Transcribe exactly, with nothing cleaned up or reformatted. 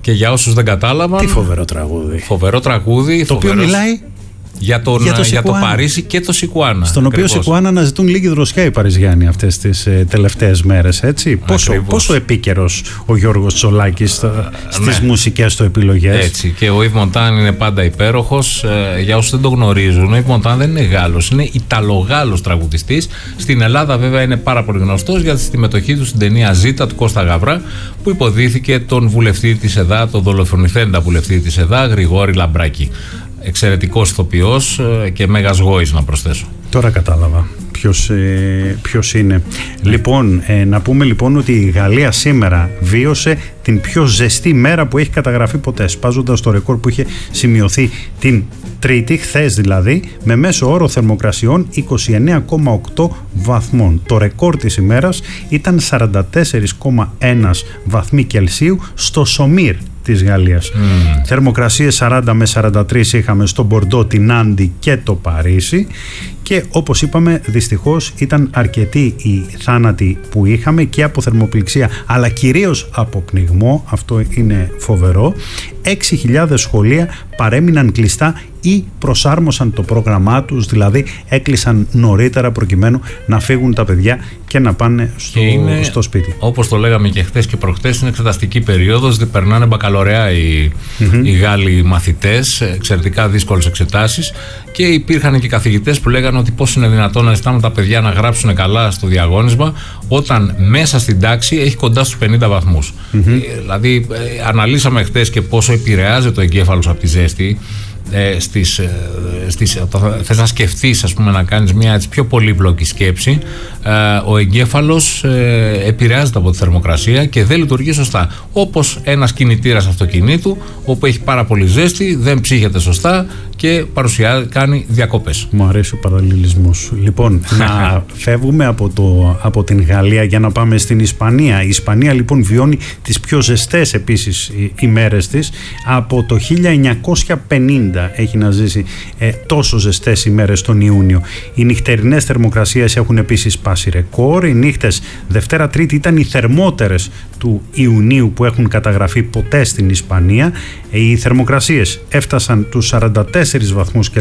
Και για όσους δεν κατάλαβαν. Τι φοβερό τραγούδι. Φοβερό τραγούδι. Το φοβερός... οποίο μιλάει. Για, τον, για, το για το Παρίσι και το Σικουάνα. Στον οποίο Σικουάνα αναζητούν λίγη δροσιά οι Παριζιάνοι αυτές τις ε, τελευταίες μέρες, έτσι. Πόσο, πόσο επίκαιρος ο Γιώργος Τσολάκης στις ναι. μουσικές του επιλογές. Έτσι. Και ο Ιβ Μοντάν είναι πάντα υπέροχος. Ε, για όσους δεν το γνωρίζουν, ο Ιβ Μοντάν δεν είναι Γάλλος, είναι Ιταλογάλλος τραγουδιστής. Στην Ελλάδα, βέβαια, είναι πάρα πολύ γνωστός για τη συμμετοχή του στην ταινία Ζήτα του Κώστα Γαβρά, που υποδίθηκε τον βουλευτή της ΕΔΑ, τον δολοφονηθέντα βουλευτή της ΕΔΑ, Γρηγόρη Λαμπράκη. Εξαιρετικός ηθοποιός και μέγας γόης, να προσθέσω. Τώρα κατάλαβα ποιος, ε, ποιος είναι. Ναι. Λοιπόν, ε, να πούμε λοιπόν ότι η Γαλλία σήμερα βίωσε την πιο ζεστή μέρα που έχει καταγραφεί ποτέ, σπάζοντας το ρεκόρ που είχε σημειωθεί την Τρίτη, χθες δηλαδή, με μέσο όρο θερμοκρασιών είκοσι εννέα κόμμα οκτώ βαθμών. Το ρεκόρ της ημέρας ήταν σαράντα τέσσερα κόμμα ένα βαθμοί Κελσίου στο Σομίρ της Γαλλίας. Mm. Θερμοκρασίες σαράντα με σαράντα τρία είχαμε στο Μπορντό, την Άντι και το Παρίσι, και όπως είπαμε δυστυχώς ήταν αρκετοί οι θάνατοι που είχαμε και από θερμοπληξία αλλά κυρίως από πνιγμό. Αυτό είναι φοβερό. έξι χιλιάδες σχολεία παρέμειναν κλειστά ή προσάρμοσαν το πρόγραμμά τους, δηλαδή έκλεισαν νωρίτερα προκειμένου να φύγουν τα παιδιά και να πάνε στο, είναι, στο σπίτι. Όπως το λέγαμε και χθες και προχθές, είναι εξεταστική περίοδος, δεν περνάνε μπακαλωρεά οι, mm-hmm. οι Γάλλοι μαθητές, εξαιρετικά δύσκολες εξετάσεις, και υπήρχαν και καθηγητές που λέγανε ότι πώς είναι δυνατόν να ζητάμε τα παιδιά να γράψουν καλά στο διαγώνισμα όταν μέσα στην τάξη έχει κοντά στους πενήντα βαθμούς. Mm-hmm. Ε, δηλαδή ε, αναλύσαμε χθες και πόσο επηρεάζεται ο εγκέφαλος από τη ζέστη. Ε, στις, ε, στις, όταν θες να σκεφτείς, ας πούμε, να κάνεις μια έτσι, πιο πολύπλοκη σκέψη, ε, ο εγκέφαλος ε, επηρεάζεται από τη θερμοκρασία και δεν λειτουργεί σωστά, όπως ένας κινητήρας αυτοκινήτου όπου έχει πάρα πολύ ζέστη, δεν ψύχεται σωστά και παρουσιάζει, κάνει διακοπές. Μου αρέσει ο παραλληλισμός. Λοιπόν, να φεύγουμε από, το, από την Γαλλία για να πάμε στην Ισπανία. Η Ισπανία λοιπόν βιώνει τις πιο ζεστές επίσης ημέρες της από το χίλια εννιακόσια πενήντα. Έχει να ζήσει ε, τόσο ζεστές ημέρες τον Ιούνιο. Οι νυχτερινές θερμοκρασίες έχουν επίσης πάσει ρεκόρ. Οι νύχτες Δευτέρα Τρίτη ήταν οι θερμότερες του Ιουνίου που έχουν καταγραφεί ποτέ στην Ισπανία. Οι θερμοκρασίες έφτασαν τους σαράντα τέσσερις βαθμούς